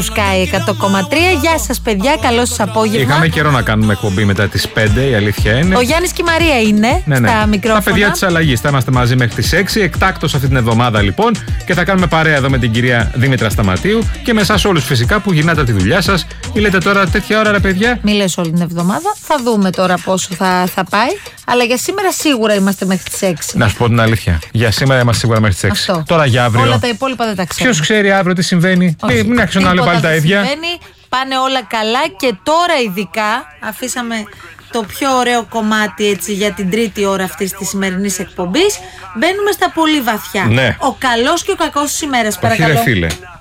του Sky 100,3. Γεια σας, παιδιά, καλό σας απόγευμα. Είχαμε καιρό να κάνουμε εκπομπή μετά τις 5, η αλήθεια είναι. Ο Γιάννης και η Μαρία είναι στα μικρόφωνα. Τα παιδιά της αλλαγής. Θα είμαστε μαζί μέχρι τις 6. Εκτάκτως αυτή την εβδομάδα λοιπόν. Και θα κάνουμε παρέα εδώ με την κυρία Δήμητρα Σταματίου και με εσάς όλους φυσικά που γυρνάτε από τη δουλειά σας. Ή λέτε τώρα τέτοια ώρα, ρε παιδιά. Μη λες όλη την εβδομάδα. Θα δούμε τώρα πόσο θα πάει. Αλλά για σήμερα σίγουρα είμαστε μέχρι τις 6. Να σου πω την αλήθεια. Για σήμερα είμαστε σίγουρα μέχρι τις 6. Αυτό. Τώρα για αύριο. Όλα τα υπόλοιπα δεν τα ξέρω. Ποιος ξέρει αύριο τι συμβαίνει. Μην άρχισαν να λέω πάλι τα ίδια. Πάνε όλα καλά και τώρα ειδικά αφήσαμε το πιο ωραίο κομμάτι έτσι για την τρίτη ώρα αυτής της σημερινής εκπομπής. Μπαίνουμε στα πολύ βαθιά. Ναι. Ο καλός και ο κακός της ημέρας, παρακαλώ. Όχι, ρε φίλε.